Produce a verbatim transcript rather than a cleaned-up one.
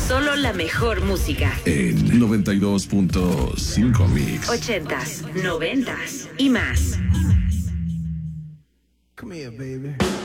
Solo la mejor música. En noventa y dos punto cinco Mix. Ochentas, noventas y más. Come here, baby.